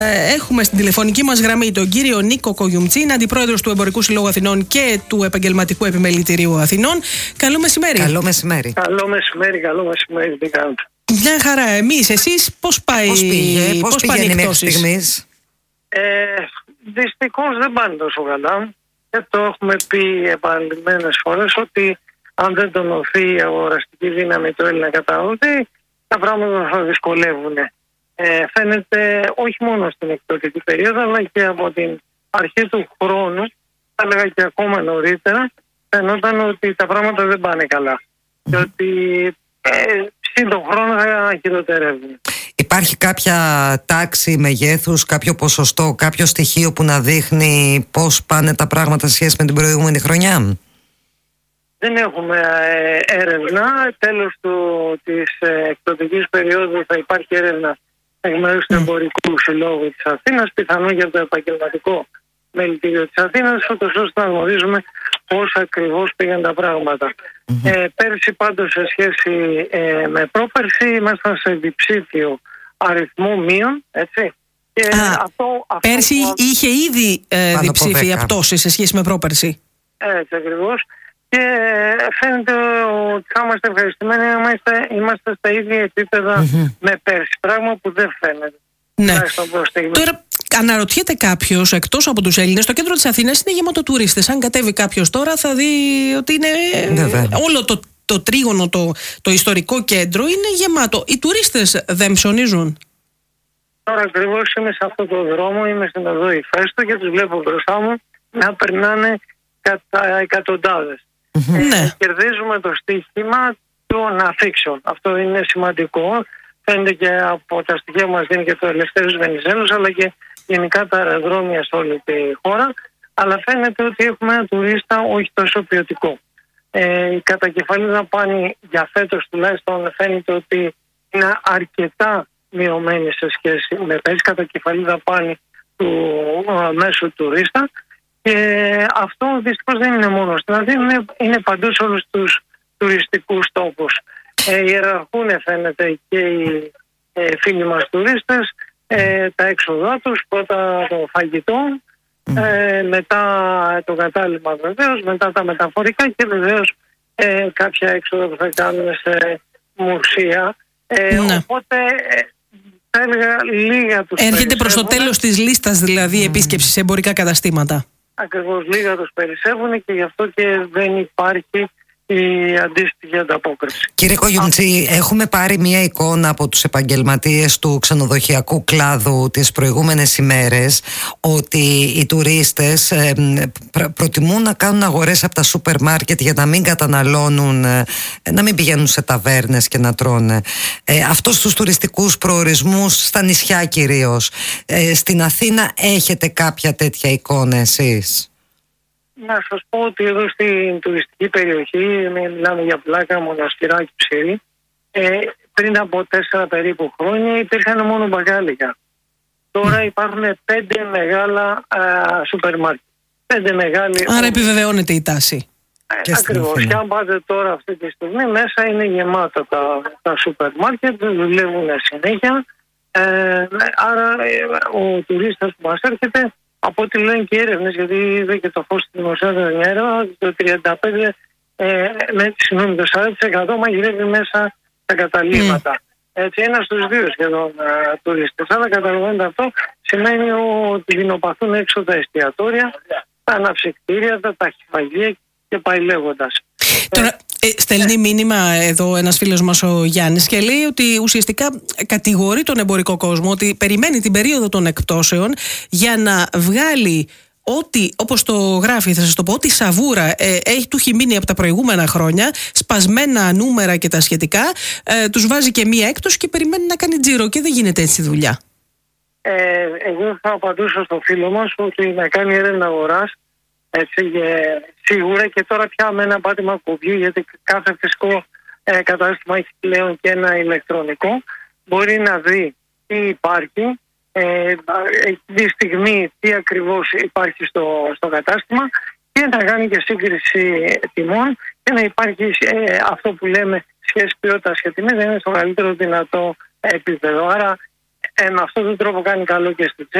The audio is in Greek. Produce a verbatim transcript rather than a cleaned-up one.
Έχουμε στην τηλεφωνική μας γραμμή τον κύριο Νίκο Κογιουμτσίν, αντιπρόεδρος του Εμπορικού Συλλόγου Αθηνών και του Επαγγελματικού Επιμελητηρίου Αθηνών. Καλό μεσημέρι. Καλό μεσημέρι. Καλό μεσημέρι, καλό μεσημέρι. Τι κάνετε? Μια χαρά. Εμείς, εσείς, πώς πάει, πώς πήγε, πώς, πώς πηγαίνει μέχρι στιγμής? Ε, δυστυχώς δεν πάνε τόσο καλά. Και το έχουμε πει επανειλημμένες φορές ότι αν δεν τονωθεί η αγοραστική δύναμη του Έλληνα καταναλωτή, τα πράγματα θα δυσκολεύουν. Ε, φαίνεται όχι μόνο στην εκπτωτική περίοδο, αλλά και από την αρχή του χρόνου, θα έλεγα και ακόμα νωρίτερα, φαινόταν ότι τα πράγματα δεν πάνε καλά. Mm. Και ότι ε, σύν τον χρόνο θα χειροτερεύουν. Υπάρχει κάποια τάξη μεγέθους, κάποιο ποσοστό, κάποιο στοιχείο που να δείχνει πώς πάνε τα πράγματα σε σχέση με την προηγούμενη χρονιά? Δεν έχουμε ε, έρευνα. Τέλος του, της ε, εκπτωτικής περίοδου θα υπάρχει έρευνα εκ μέρους του Εμπορικού Συλλόγου της Αθήνας, πιθανόν για το Επαγγελματικό Μελητήριο της Αθήνας, ώστε να γνωρίζουμε πώς ακριβώς πήγαν τα πράγματα. Mm-hmm. Ε, πέρσι πάντως σε σχέση ε, με πρόπερσι ήμασταν σε διψήφιο αριθμό μείον, έτσι. Και Α, αυτό, αυτό πέρσι που... είχε ήδη ε, διψήφια πτώση σε σχέση με πρόπερσι. Έτσι ακριβώς. Και φαίνεται ότι θα είμαστε ευχαριστημένοι, είμαστε, είμαστε στα ίδια επίπεδα mm-hmm. με πέρσι, πράγμα που δεν φαίνεται. Ναι. Τώρα αναρωτιέται κάποιος, εκτός από τους Έλληνες, το κέντρο της Αθήνας είναι γεμάτο τουρίστες. Αν κατέβει κάποιος τώρα θα δει ότι είναι Βέβαια. όλο το, το τρίγωνο, το, το ιστορικό κέντρο είναι γεμάτο. Οι τουρίστες δεν ψωνίζουν? Τώρα ακριβώς είμαι σε αυτό το δρόμο, είμαι στην οδό Ηφαίστο και τους βλέπω μπροστά μου να περνάνε κατά εκατοντάδες. Mm-hmm. Ε, ναι. Κερδίζουμε το στοίχημα των αφήξεων. Αυτό είναι σημαντικό. Φαίνεται και από τα στοιχεία που μας δίνει και το Ελευθέριος Βενιζέλος, αλλά και γενικά τα αεροδρόμια σε όλη τη χώρα. Αλλά φαίνεται ότι έχουμε ένα τουρίστα όχι τόσο ποιοτικό. Ε, η κατακεφαλή δαπάνη για φέτος τουλάχιστον φαίνεται ότι είναι αρκετά μειωμένη σε σχέση με πέρσι, κατακεφαλή δαπάνη του uh, μέσου τουρίστα. Και αυτό δυστυχώς δεν είναι μόνο στην Αθήνα, είναι, είναι παντού σε όλους τους τουριστικούς τόπους. Ε, ιεραρχούν φαίνεται και οι ε, φίλοι μας τουρίστες, ε, τα έξοδά τους, πρώτα το φαγητό, ε, μετά το κατάλημα βεβαίως, μετά τα μεταφορικά και βεβαίως ε, κάποια έξοδα που θα κάνουμε σε μουσεία. Ε, ναι. Οπότε ε, θα έλεγα λίγα τους Έρχεται προς το τέλος της λίστας δηλαδή mm. επίσκεψη σε εμπορικά καταστήματα. Ακριβώς, λίγα τους περισσεύουν και γι' αυτό και δεν υπάρχει η αντίστοιχη ανταπόκριση. Κύριε Κογιουμτσί, έχουμε πάρει μια εικόνα από τους επαγγελματίες του ξενοδοχειακού κλάδου τις προηγούμενες ημέρες ότι οι τουρίστες ε, προ, προτιμούν να κάνουν αγορές από τα σούπερ μάρκετ για να μην καταναλώνουν, ε, να μην πηγαίνουν σε ταβέρνες και να τρώνε. Ε, αυτό στους τουριστικούς προορισμούς, στα νησιά κυρίως. Ε, στην Αθήνα έχετε κάποια τέτοια εικόνα εσείς? Να σας πω ότι εδώ στην τουριστική περιοχή, μιλάμε για Πλάκα, Μοναστηρά και Ψηρή, ε, πριν από τέσσερα περίπου χρόνια υπήρχαν μόνο μπακάλικα. Τώρα υπάρχουν πέντε μεγάλα α, σούπερ μάρκετ. Πέντε μεγάλοι... Άρα επιβεβαιώνεται η τάση. Ε, ακριβώς. Και αν πάτε τώρα αυτή τη στιγμή, μέσα είναι γεμάτα τα, τα σούπερ μάρκετ, δουλεύουν συνέχεια. Ε, άρα ε, ο τουρίστας που μας έρχεται, από ό,τι λένε και έρευνες, γιατί είδε και το φως στην δημοσιότητα μια έρευνα, το τριάντα πέντε ε, με, συγγνώμη, το σαράντα τοις εκατό μαγειρεύει μέσα τα καταλήμματα. Mm. Έτσι, ένα στους δύο σχεδόν uh, τουρίστες. Αλλά καταλαβαίνετε αυτό σημαίνει ότι δεινοπαθούν έξω τα εστιατόρια, τα αναψυκτήρια, τα ταχυφαγεία και πάει λέγοντας. Τώρα, ε, στέλνει μήνυμα εδώ ένας φίλος μας ο Γιάννης και λέει ότι ουσιαστικά κατηγορεί τον εμπορικό κόσμο ότι περιμένει την περίοδο των εκπτώσεων για να βγάλει ό,τι, όπως το γράφει, θα σας το πω, ό,τι σαβούρα ε, έχει, του έχει μείνει από τα προηγούμενα χρόνια, σπασμένα νούμερα και τα σχετικά, ε, τους βάζει και μία έκπτωση και περιμένει να κάνει τζίρο και δεν γίνεται έτσι δουλειά. Ε, εγώ θα απαντούσα στο φίλο μας ότι να κάνει έρευνα αγοράς. Έτσι, σίγουρα και τώρα πια με ένα πάτημα κουμπιού, γιατί κάθε φυσικό ε, κατάστημα έχει πλέον και ένα ηλεκτρονικό, μπορεί να δει τι υπάρχει, ε, τη στιγμή τι ακριβώς υπάρχει στο, στο κατάστημα και να κάνει και σύγκριση τιμών και να υπάρχει ε, αυτό που λέμε σχέση ποιότητας και τιμής, να είναι στο καλύτερο δυνατό επίπεδο. Άρα Ε, με αυτόν τον τρόπο κάνει καλό και στη